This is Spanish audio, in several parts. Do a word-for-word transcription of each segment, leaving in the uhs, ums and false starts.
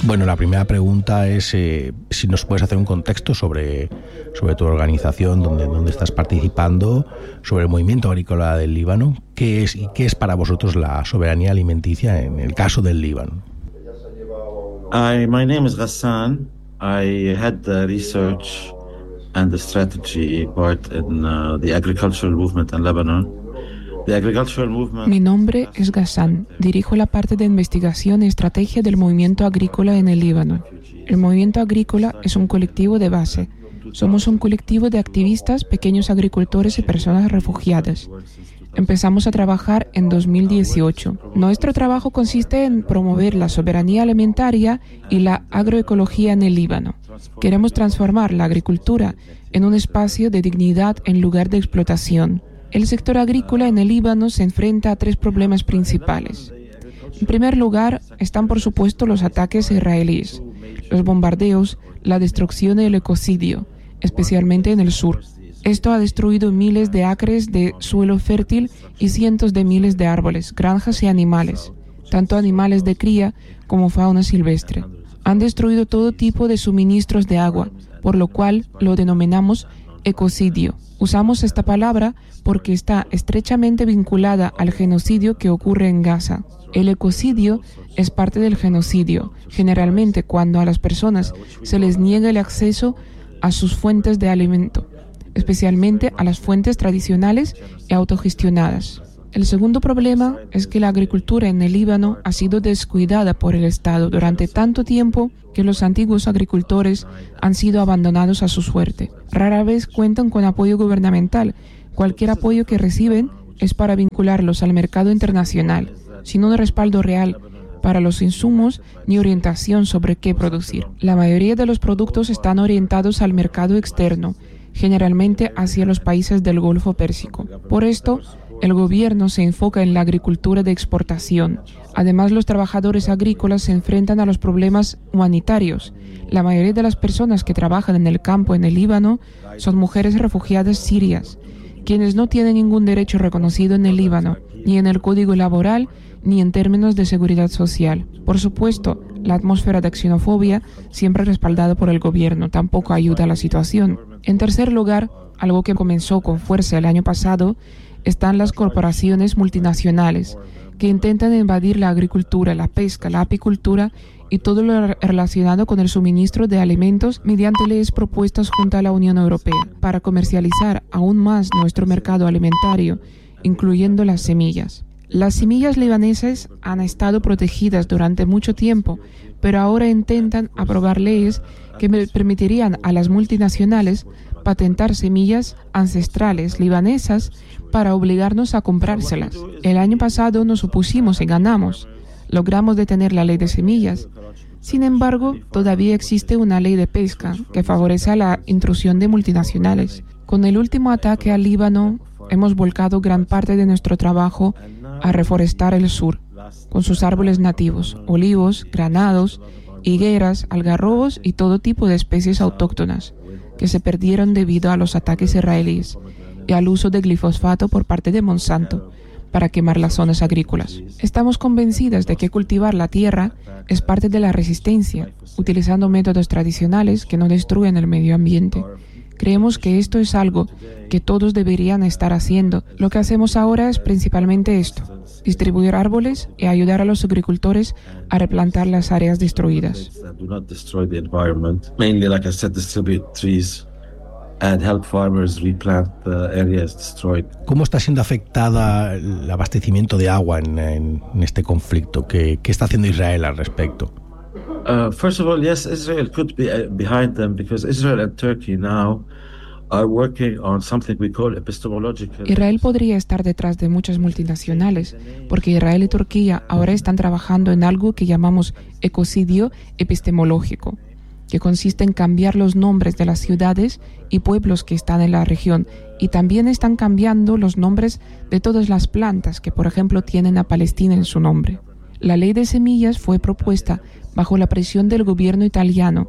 Bueno, la primera pregunta es eh, si nos puedes hacer un contexto sobre, sobre tu organización, donde, donde estás participando, sobre el movimiento agrícola del Líbano. ¿Qué es y qué es para vosotros la soberanía alimenticia en el caso del Líbano? I, my name is Ghassan. I had the research and the strategy part in uh, the agricultural movement in Lebanon. The agricultural movement... Mi nombre es Ghassan. Dirijo la parte de investigación y estrategia del movimiento agrícola en el Líbano. El movimiento agrícola es un colectivo de base. Somos un colectivo de activistas, pequeños agricultores y personas refugiadas. Empezamos a trabajar en dos mil dieciocho. Nuestro trabajo consiste en promover la soberanía alimentaria y la agroecología en el Líbano. Queremos transformar la agricultura en un espacio de dignidad en lugar de explotación. El sector agrícola en el Líbano se enfrenta a tres problemas principales. En primer lugar, están por supuesto los ataques israelíes, los bombardeos, la destrucción y el ecocidio, especialmente en el sur. Esto ha destruido miles de acres de suelo fértil y cientos de miles de árboles, granjas y animales, tanto animales de cría como fauna silvestre. Han destruido todo tipo de suministros de agua, por lo cual lo denominamos ecocidio. Usamos esta palabra porque está estrechamente vinculada al genocidio que ocurre en Gaza. El ecocidio es parte del genocidio, generalmente cuando a las personas se les niega el acceso a sus fuentes de alimento, especialmente a las fuentes tradicionales y autogestionadas. El segundo problema es que la agricultura en el Líbano ha sido descuidada por el Estado durante tanto tiempo que los antiguos agricultores han sido abandonados a su suerte. Rara vez cuentan con apoyo gubernamental. Cualquier apoyo que reciben es para vincularlos al mercado internacional, sin un respaldo real para los insumos ni orientación sobre qué producir. La mayoría de los productos están orientados al mercado externo, generalmente hacia los países del Golfo Pérsico. Por esto, el gobierno se enfoca en la agricultura de exportación. Además, los trabajadores agrícolas se enfrentan a los problemas humanitarios. La mayoría de las personas que trabajan en el campo en el Líbano son mujeres refugiadas sirias, quienes no tienen ningún derecho reconocido en el Líbano, ni en el código laboral, ni en términos de seguridad social. Por supuesto, la atmósfera de xenofobia, siempre respaldada por el gobierno, tampoco ayuda a la situación. En tercer lugar, algo que comenzó con fuerza el año pasado, están las corporaciones multinacionales que intentan invadir la agricultura, la pesca, la apicultura y todo lo relacionado con el suministro de alimentos mediante leyes propuestas junto a la Unión Europea para comercializar aún más nuestro mercado alimentario, incluyendo las semillas. Las semillas libanesas han estado protegidas durante mucho tiempo, pero ahora intentan aprobar leyes que permitirían a las multinacionales patentar semillas ancestrales libanesas para obligarnos a comprárselas. El año pasado nos opusimos y ganamos. Logramos detener la ley de semillas. Sin embargo, todavía existe una ley de pesca que favorece a la intrusión de multinacionales. Con el último ataque al Líbano, hemos volcado gran parte de nuestro trabajo a reforestar el sur, con sus árboles nativos, olivos, granados, higueras, algarrobos y todo tipo de especies autóctonas que se perdieron debido a los ataques israelíes y al uso de glifosfato por parte de Monsanto para quemar las zonas agrícolas. Estamos convencidas de que cultivar la tierra es parte de la resistencia, utilizando métodos tradicionales que no destruyen el medio ambiente. Creemos que esto es algo que todos deberían estar haciendo. Lo que hacemos ahora es principalmente esto: distribuir árboles y ayudar a los agricultores a replantar las áreas destruidas. ¿Cómo está siendo afectada el abastecimiento de agua en, en, en este conflicto? ¿Qué, ¿Qué está haciendo Israel al respecto? Uh, first of all, yes, Israel could be uh, behind them because Israel and Turkey now are working on something we call epistemological. Israel podría estar detrás de muchas multinacionales porque Israel y Turquía ahora están trabajando en algo que llamamos ecocidio epistemológico, que consiste en cambiar los nombres de las ciudades y pueblos que están en la región, y también están cambiando los nombres de todas las plantas que, por ejemplo, tienen a Palestina en su nombre. La ley de semillas fue propuesta bajo la presión del gobierno italiano,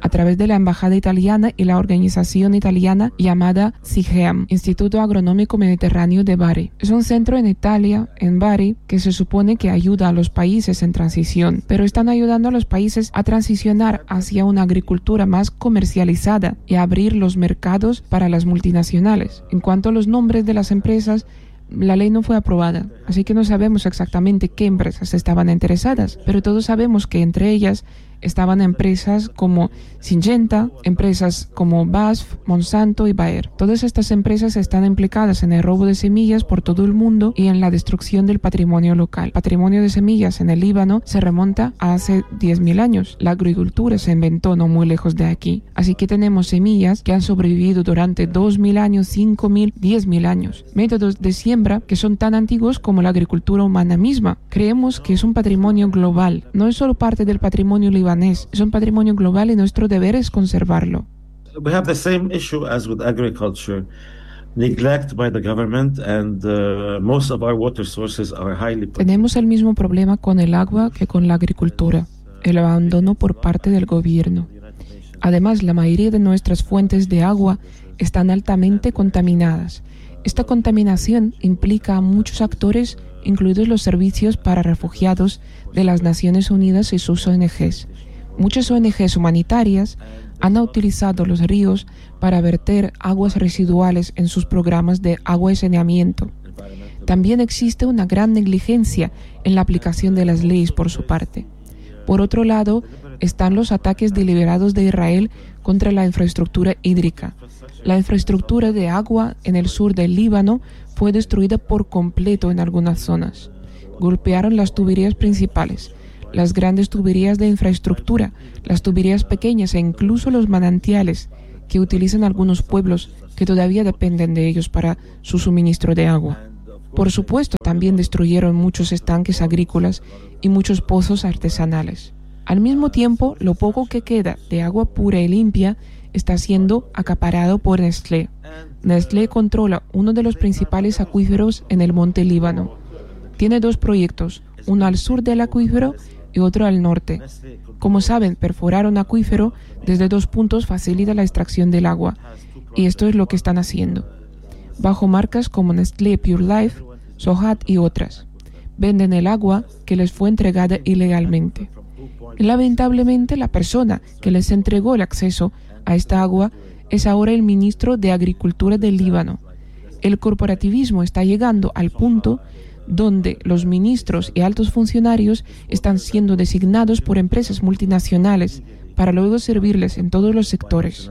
a través de la Embajada Italiana y la organización italiana llamada SIGEAM, Instituto Agronómico Mediterráneo de Bari. Es un centro en Italia, en Bari, que se supone que ayuda a los países en transición, pero están ayudando a los países a transicionar hacia una agricultura más comercializada y a abrir los mercados para las multinacionales. En cuanto a los nombres de las empresas, la ley no fue aprobada, así que no sabemos exactamente qué empresas estaban interesadas, pero todos sabemos que entre ellas estaban empresas como Syngenta, empresas como B A S F, Monsanto y Bayer. Todas estas empresas están implicadas en el robo de semillas por todo el mundo y en la destrucción del patrimonio local. El patrimonio de semillas en el Líbano se remonta a hace diez mil años. La agricultura se inventó no muy lejos de aquí. Así que tenemos semillas que han sobrevivido durante dos mil años, cinco mil, diez mil años. Métodos de siembra que son tan antiguos como la agricultura humana misma. Creemos que es un patrimonio global. No es solo parte del patrimonio libanés, es un patrimonio global y nuestro deber es conservarlo. We have the same issue as with agriculture. Neglect by the government and uh, most of our water sources are highly... Tenemos el mismo problema con el agua que con la agricultura, el abandono por parte del gobierno. Además, la mayoría de nuestras fuentes de agua están altamente contaminadas. Esta contaminación implica a muchos actores, incluidos los servicios para refugiados de las Naciones Unidas y sus O N Ges. Muchas O N Ges humanitarias han utilizado los ríos para verter aguas residuales en sus programas de agua y saneamiento. También existe una gran negligencia en la aplicación de las leyes por su parte. Por otro lado, están los ataques deliberados de Israel contra la infraestructura hídrica. La infraestructura de agua en el sur del Líbano fue destruida por completo en algunas zonas. Golpearon las tuberías principales, las grandes tuberías de infraestructura, las tuberías pequeñas e incluso los manantiales que utilizan algunos pueblos que todavía dependen de ellos para su suministro de agua. Por supuesto, también destruyeron muchos estanques agrícolas y muchos pozos artesanales. Al mismo tiempo, lo poco que queda de agua pura y limpia está siendo acaparado por Nestlé. Nestlé controla uno de los principales acuíferos en el monte Líbano. Tiene dos proyectos, uno al sur del acuífero y otro al norte. Como saben, perforar un acuífero desde dos puntos facilita la extracción del agua, y esto es lo que están haciendo. Bajo marcas como Nestlé Pure Life, Sohat y otras, venden el agua que les fue entregada ilegalmente. Y lamentablemente, la persona que les entregó el acceso a esta agua es ahora el ministro de Agricultura del Líbano. El corporativismo está llegando al punto donde los ministros y altos funcionarios están siendo designados por empresas multinacionales para luego servirles en todos los sectores.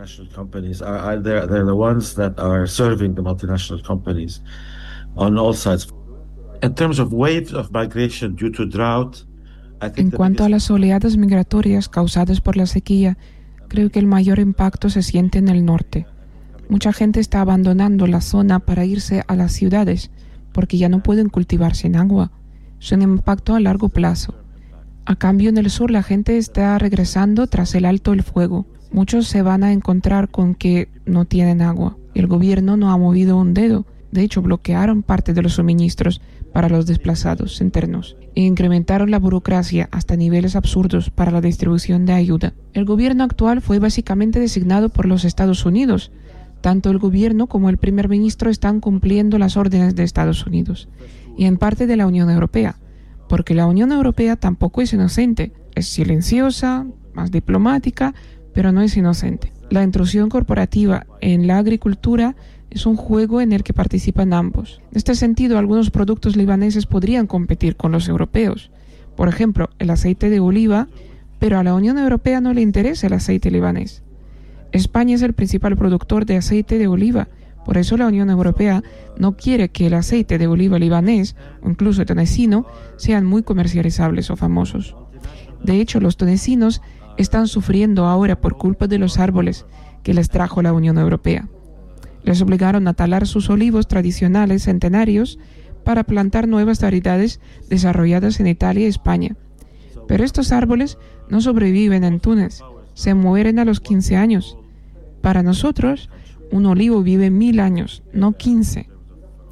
En cuanto a las oleadas migratorias causadas por la sequía, creo que el mayor impacto se siente en el norte. Mucha gente está abandonando la zona para irse a las ciudades porque ya no pueden cultivar sin agua. Es un impacto a largo plazo. A cambio, en el sur la gente está regresando tras el alto el fuego. Muchos se van a encontrar con que no tienen agua. El gobierno no ha movido un dedo. De hecho, bloquearon parte de los suministros para los desplazados internos e incrementaron la burocracia hasta niveles absurdos para la distribución de ayuda. El gobierno actual fue básicamente designado por los Estados Unidos. Tanto el gobierno como el primer ministro están cumpliendo las órdenes de Estados Unidos y en parte de la Unión Europea, porque la Unión Europea tampoco es inocente. Es silenciosa, más diplomática, pero no es inocente. La intrusión corporativa en la agricultura es un juego en el que participan ambos. En este sentido, algunos productos libaneses podrían competir con los europeos. Por ejemplo, el aceite de oliva, pero a la Unión Europea no le interesa el aceite libanés. España es el principal productor de aceite de oliva, por eso la Unión Europea no quiere que el aceite de oliva libanés o incluso tunecino sean muy comercializables o famosos. De hecho, los tunecinos están sufriendo ahora por culpa de los árboles que les trajo la Unión Europea. Les obligaron a talar sus olivos tradicionales centenarios para plantar nuevas variedades desarrolladas en Italia y España. Pero estos árboles no sobreviven en Túnez, se mueren a los quince años. Para nosotros, un olivo vive mil años, no quince.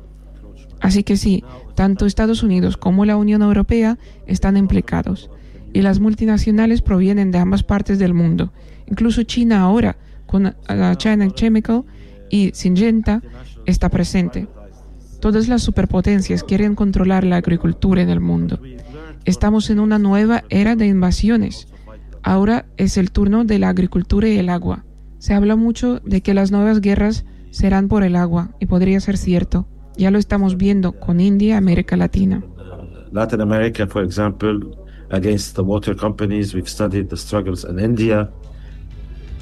Así que sí, tanto Estados Unidos como la Unión Europea están implicados. Y las multinacionales provienen de ambas partes del mundo. Incluso China ahora, con uh, China Chemical y Syngenta, está presente. Todas las superpotencias quieren controlar la agricultura en el mundo. Estamos en una nueva era de invasiones. Ahora es el turno de la agricultura y el agua. Se habla mucho de que las nuevas guerras serán por el agua, y podría ser cierto. Ya lo estamos viendo con India y América Latina. Latin America, for example, against the water companies. We've studied the struggles in India.